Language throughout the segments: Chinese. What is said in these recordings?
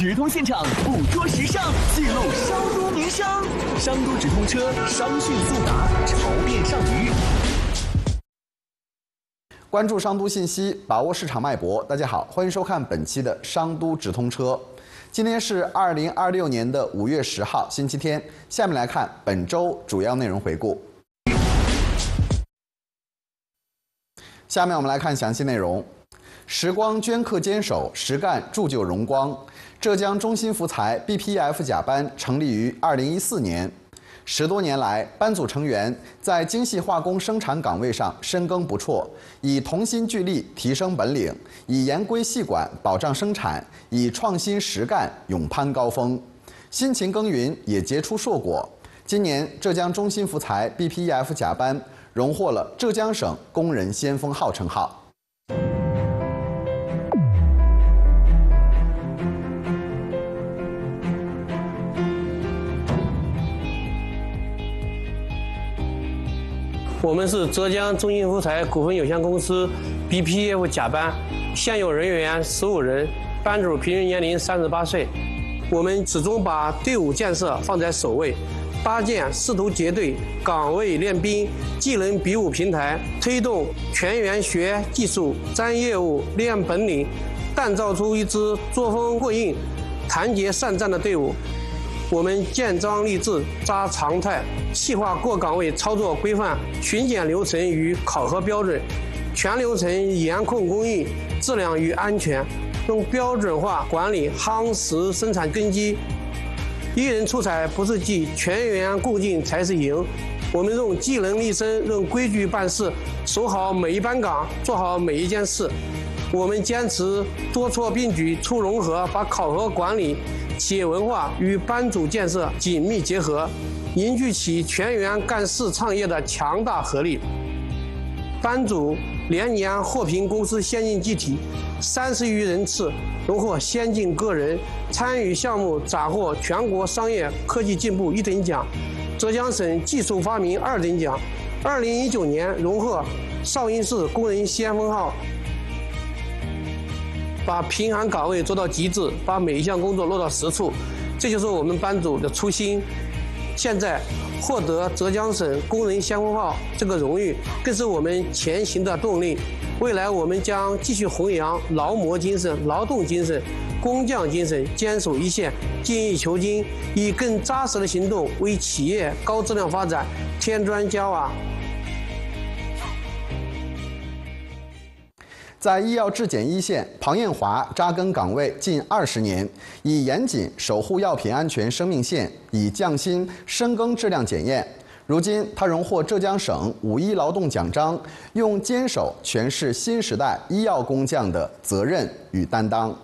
直通现场，捕捉时尚，记录商都名声。商都直通车，商讯速达，潮变上鱼。 关注商都信息，把握市场脉搏。大家好，欢迎收看本期的商都直通车。今天是2026年的5月10号，星期天。下面来看本周主要内容回顾。下面我们来看详细内容。时光镌刻坚守，实干铸就荣光。浙江中心福材 BPF 甲班成立于2014年，10多年来，班组成员在精细化工生产岗位上深耕不辍，以同心聚力提升本领，以严规细管保障生产，以创新实干勇攀高峰。辛勤耕耘也结出硕果。今年，浙江中心福材 BPF 甲班荣获了浙江省工人先锋号称号。 我们是浙江中心福材股份有限公司 BPF 甲班，现有人员15人，班主平均年龄38岁。我们始终把队伍建设放在首位，搭建师徒结对、岗位练兵、技能比武平台，推动全员学技术、沾业务、练本领，锻造出一支作风过硬、团结善战的队伍。我们建章立制、扎常态，细化各岗位操作规范、巡检流程与考核标准，全流程严控工艺、质量与安全，用标准化管理夯实生产根基。一人出彩不是技，全员共进才是赢。我们用技能立身，用规矩办事，守好每一班岗，做好每一件事。我们坚持多措并举、促融合，把考核管理、企业文化与班组建设紧密结合，凝聚起全员干事创业的强大合力。班组连年获评公司先进技体30余人次，荣获先进个人参与项目斩获全国商业科技进步1等奖、浙江省技术发明2等奖。2019年荣获绍兴市工人先锋号。把平衡岗位做到极致，把每一项工作落到实处，这就是我们班组的初心。现在获得浙江省工人先锋号这个荣誉，更是我们前行的动力。未来我们将继续弘扬劳模精神、劳动精神、工匠精神，坚守一线，精益求精，以更扎实的行动为企业高质量发展添砖加瓦。 在医药质检一线，庞艳华扎根岗位近20年，以严谨守护药品安全生命线，以匠心深耕质量检验。如今，他荣获浙江省5一劳动奖章，用坚守诠释新时代医药工匠的责任与担当。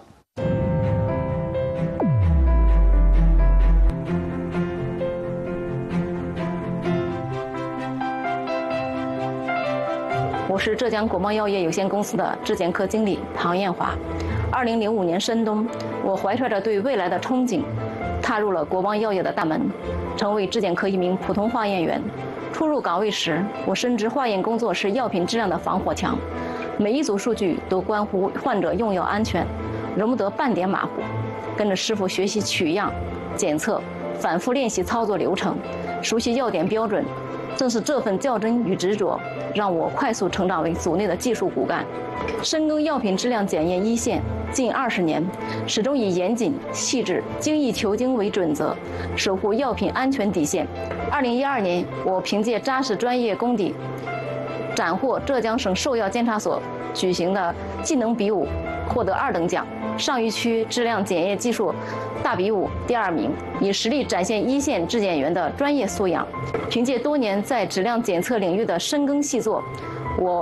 我是浙江国贸药业有限公司的质检科经理庞艳华。2005年深冬，我怀揣着对未来的憧憬，踏入了国贸药业的大门，成为质检科一名普通化验员。初入岗位时，我深知化验工作是药品质量的防火墙，每一组数据都关乎患者用药安全，容不得半点马虎。跟着师傅学习取样、检测，反复练习操作流程，熟悉药点标准。正是这份较真与执着，让我快速成长为组内的技术骨干。深耕药品质量检验一线近20年，始终以严谨、细致、精益求精为准则，守护药品安全底线。2012年，我凭借扎实专业功底，斩获浙江省兽药监察所举行的技能比武，获得2等奖，上虞区质量检验技术大比武第2名，以实力展现一线质检员的专业素养。凭借多年在质量检测领域的深耕细作，我